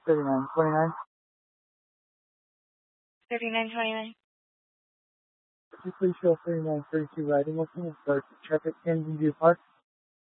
3929. 3929. Could you please show 3932 riding with me and start traffic in View Park?